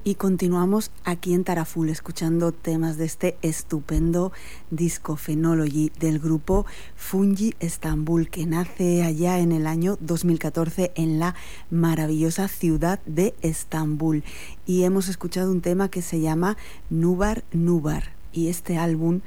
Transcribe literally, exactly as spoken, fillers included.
Y continuamos aquí en Taraful escuchando temas de este estupendo disco Phenology del grupo Fungi Estambul, que nace allá en el año dos mil catorce en la maravillosa ciudad de Estambul. Y hemos escuchado un tema que se llama Nubar Nubar, y este álbum